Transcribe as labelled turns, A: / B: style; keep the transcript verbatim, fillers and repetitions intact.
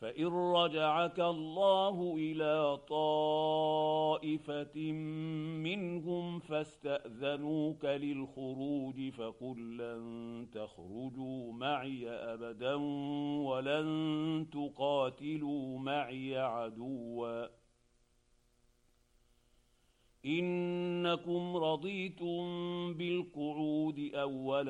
A: فإن رجعك الله إلى طائفة منهم فاستأذنوك للخروج فقل لن تخرجوا معي أبدا ولن تقاتلوا معي عدوا إنكم رضيتم بالقعود أول